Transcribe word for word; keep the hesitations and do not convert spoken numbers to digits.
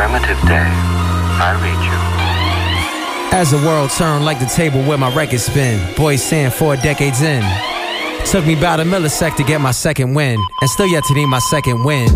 primitive day, I read you. As the world turned like the table where my records spin, boys saying four decades in. Took me about a millisecond to get my second win, and still yet to need my second win.